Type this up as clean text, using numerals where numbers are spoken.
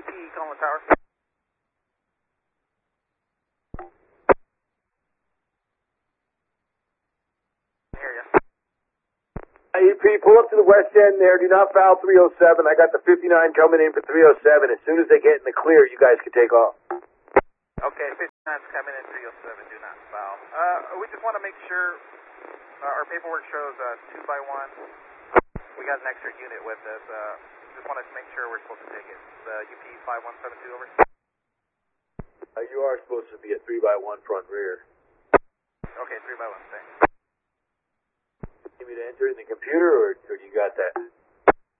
UP, Colin Tower. Area. UP, pull up to the west end there. Do not foul 307. I got the 59 coming in for 307. As soon as they get in the clear, you guys can take off. Okay, 59's coming in 307. Do not foul. We just want to make sure our paperwork shows 2x1. We got an extra unit with us. Just wanted to make sure we're supposed to take it. The UP 5172 over. You are supposed to be a 3x1 front rear. Okay, 3x1. Thanks. Need me to enter in the computer, or you got that?